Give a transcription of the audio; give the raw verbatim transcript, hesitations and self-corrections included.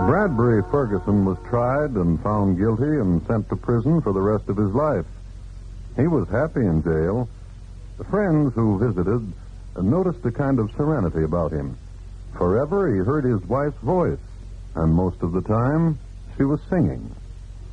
Bradbury Ferguson was tried and found guilty and sent to prison for the rest of his life. He was happy in jail. The friends who visited noticed a kind of serenity about him. Forever he heard his wife's voice, and most of the time she was singing.